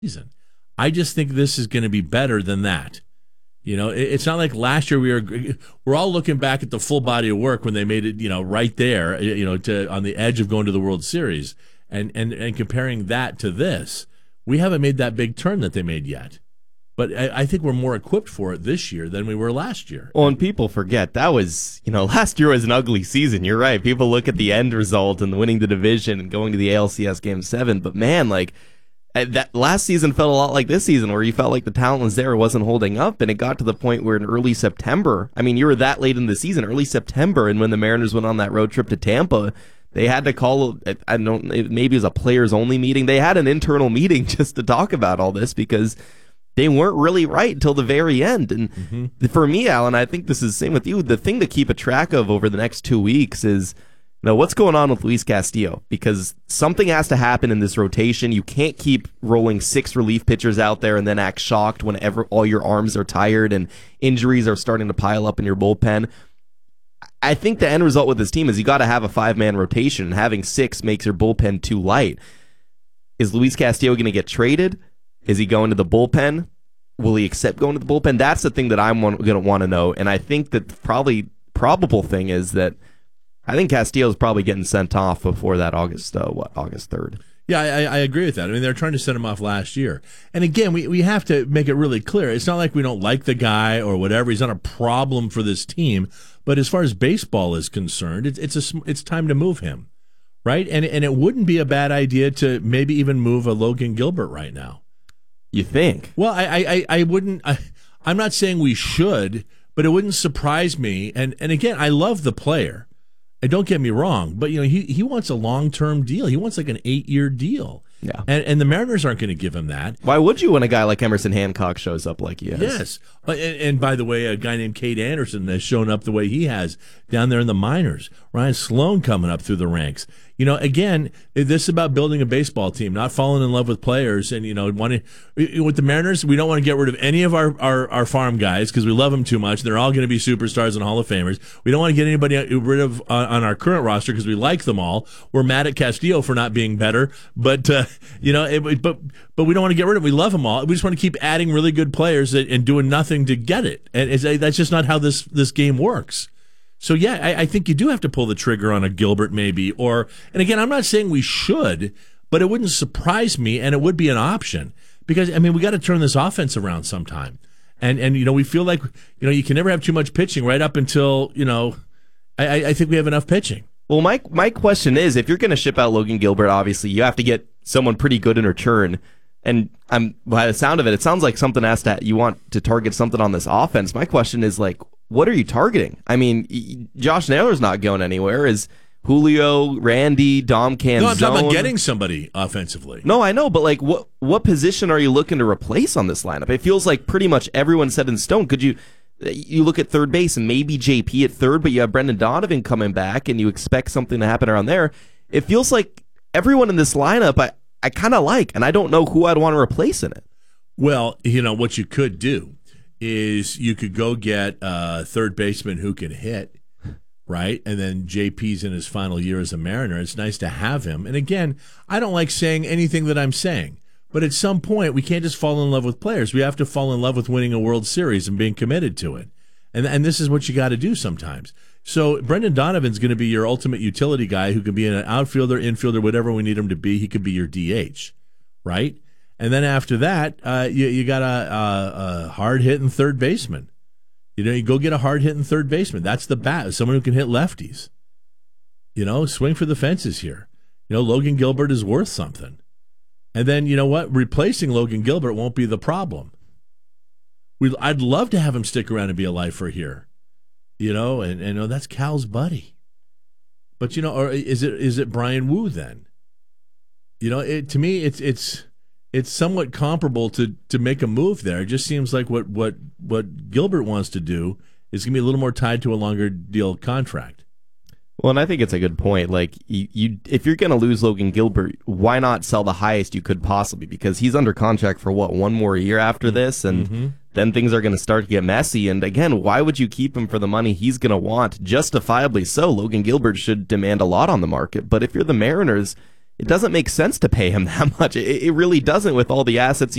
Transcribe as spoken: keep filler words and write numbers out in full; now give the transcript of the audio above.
season. I just think this is going to be better than that. You know, it, it's not like last year we were. We're all looking back at the full body of work when they made it, you know, right there, you know, to on the edge of going to the World Series, and and and comparing that to this, we haven't made that big turn that they made yet. But I, I think we're more equipped for it this year than we were last year. Well, and people forget that was, you know, last year was an ugly season. You're right. People look at the end result and winning the division and going to the A L C S Game seven. But, man, like, that last season felt a lot like this season where you felt like the talent was there, wasn't holding up. And it got to the point where in early September, I mean, you were that late in the season, early September, and when the Mariners went on that road trip to Tampa, they had to call, I don't know, maybe it was a players-only meeting. They had an internal meeting just to talk about all this because they weren't really right until the very end. And mm-hmm. for me, Alan, I think this is the same with you. The thing to keep a track of over the next two weeks is, you know, what's going on with Luis Castillo? Because something has to happen in this rotation. You can't keep rolling six relief pitchers out there and then act shocked whenever all your arms are tired and injuries are starting to pile up in your bullpen. I think the end result with this team is you got to have a five-man rotation, and having six makes your bullpen too light. Is Luis Castillo going to get traded? Is he going to the bullpen? Will he accept going to the bullpen? That's the thing that I'm going to want to know. And I think that probably probable thing is that I think Castillo's probably getting sent off before that August, uh, what, August third. Yeah, I, I agree with that. I mean, they're trying to send him off last year. And again, we, we have to make it really clear. It's not like we don't like the guy or whatever. He's not a problem for this team. But as far as baseball is concerned, it's it's a, it's time to move him, right? And and it wouldn't be a bad idea to maybe even move a Logan Gilbert right now. You think? Well, I I, I wouldn't. I, I'm not saying we should, but it wouldn't surprise me. And and again, I love the player. And don't get me wrong, but you know he, he wants a long-term deal. He wants like an eight-year deal. Yeah. And and the Mariners aren't going to give him that. Why would you when a guy like Emerson Hancock shows up like he has? Yes. And, and by the way, a guy named Cade Anderson has shown up the way he has down there in the minors. Ryan Sloan coming up through the ranks. You know, again, this is about building a baseball team, not falling in love with players. And, you know, wanting, with the Mariners, we don't want to get rid of any of our, our, our farm guys because we love them too much. They're all going to be superstars and Hall of Famers. We don't want to get anybody rid of on, on our current roster because we like them all. We're mad at Castillo for not being better. But, uh, you know, it, but but we don't want to get rid of them. We love them all. We just want to keep adding really good players and doing nothing to get it. And it's, that's just not how this, this game works. So, yeah, I, I think you do have to pull the trigger on a Gilbert maybe. Or, and again, I'm not saying we should, but it wouldn't surprise me, and it would be an option. Because, I mean, we got to turn this offense around sometime. And, and you know, we feel like, you know, you can never have too much pitching right up until, you know, I, I think we have enough pitching. Well, my, my question is, if you're going to ship out Logan Gilbert, obviously, you have to get someone pretty good in return. And I'm by the sound of it, it sounds like something has to, you want to target something on this offense. My question is, like, what are you targeting? I mean, Josh Naylor's not going anywhere. Is Julio, Randy, Dom Canzone? No, I'm talking about getting somebody offensively. No, I know, but like, what what position are you looking to replace on this lineup? It feels like pretty much everyone's set in stone. Could you you look at third base and maybe J P at third, but you have Brendan Donovan coming back, and you expect something to happen around there. It feels like everyone in this lineup, I I kind of like, and I don't know who I'd want to replace in it. Well, you know what you could do is you could go get a third baseman who can hit, right? And then J P's in his final year as a Mariner. It's nice to have him. And again, I don't like saying anything that I'm saying, but at some point we can't just fall in love with players. We have to fall in love with winning a World Series and being committed to it. And and this is what you got to do sometimes. So Brendan Donovan's going to be your ultimate utility guy who can be an outfielder, infielder, whatever we need him to be. He could be your D H, right? And then after that, uh, you, you got a, a, a hard-hitting third baseman. You know, you go get a hard-hitting third baseman. That's the bat, someone who can hit lefties. You know, swing for the fences here. You know, Logan Gilbert is worth something. And then, you know what? Replacing Logan Gilbert won't be the problem. We, I'd love to have him stick around and be a lifer here. You know, and, and you know, that's Cal's buddy. But, you know, or is it is it Brian Wu then? You know, it, to me, it's it's... It's somewhat comparable to, to make a move there. It just seems like what, what, what Gilbert wants to do is going to be a little more tied to a longer deal contract. Well, and I think it's a good point. Like, you, you if you're going to lose Logan Gilbert, why not sell the highest you could possibly? Because he's under contract for, what, one more year after this? And mm-hmm. then things are going to start to get messy. And again, why would you keep him for the money he's going to want? Justifiably so. Logan Gilbert should demand a lot on the market. But if you're the Mariners, it doesn't make sense to pay him that much. It, it really doesn't with all the assets